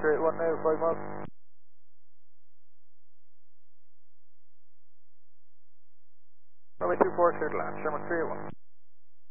381 now, 5 miles. Runway 24, clear to land, Sherman 381.